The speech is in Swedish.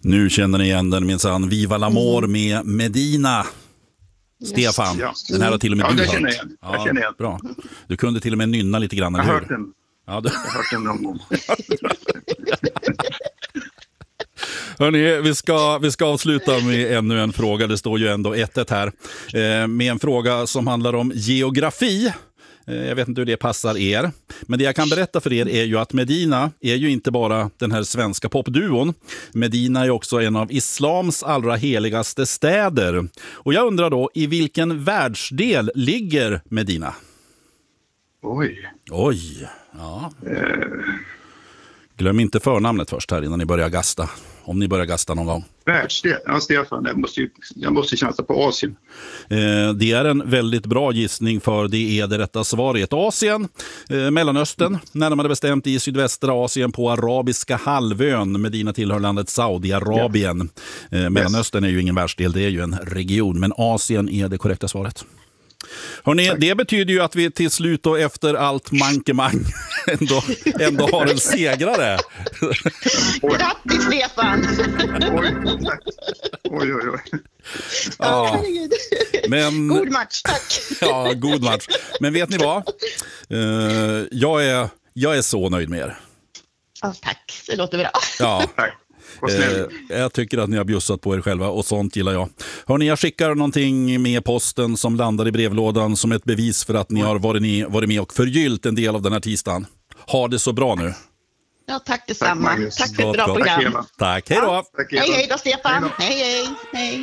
Nu känner ni igen den minsann. Viva l'amor med Medina. Stefan, den här har till och med du hört. Jag känner igen. Bra. Du kunde till och med nynna lite grann. Jag har hört den. Ja, Jag har hört den någon gång. Hörrni, vi ska avsluta med ännu en fråga. Det står ju ändå 1-1 här. Med en fråga som handlar om geografi. Jag vet inte hur det passar er. Men det jag kan berätta för er är ju att Medina är ju inte bara den här svenska popduon. Medina är också en av islams allra heligaste städer. Och jag undrar då, i vilken världsdel ligger Medina? Oj, ja. Glöm inte förnamnet först här innan ni börjar gasta. Om ni börjar gasta någon gång. Världsdel? Ja, Stefan, jag måste chansa på Asien. Det är en väldigt bra gissning, för det är det rätta svaret. Asien, Mellanöstern, närmare bestämt i sydvästra Asien på arabiska halvön. Medina tillhör landet Saudiarabien. Mellanöstern är ju ingen världsdel, det är ju en region. Men Asien är det korrekta svaret. Hörrni, det betyder ju att vi till slut och efter allt mankemang ändå har en segrare. Grattis, Stefan! Oj. Ja, men, god match, tack. Ja, god match. Men vet ni vad? Jag är så nöjd med er. Ja, tack, det låter bra. Ja. Tack. Jag tycker att ni har bjussat på er själva, och sånt gillar jag. Hörrni, jag skickar någonting med posten som landar i brevlådan som ett bevis för att ni har varit med och förgyllt en del av den här tisdagen. Ha det så bra nu. Ja, tack detsamma. Tack för ett bra program. Tack, hej då. Hej då, Stefan. Hej.